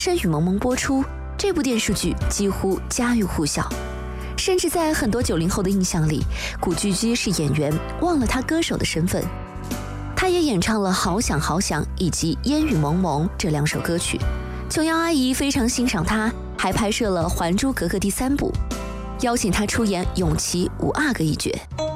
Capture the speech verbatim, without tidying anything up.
《烟雨蒙蒙》播出，这部电视剧几乎家喻户晓，甚至在很多九零后的印象里，古巨基是演员，忘了他歌手的身份。他也演唱了《好想好想》以及《烟雨蒙蒙》这两首歌曲。琼瑶阿姨非常欣赏他，还拍摄了《还珠格格》第三部，邀请他出演永琪五阿哥一角。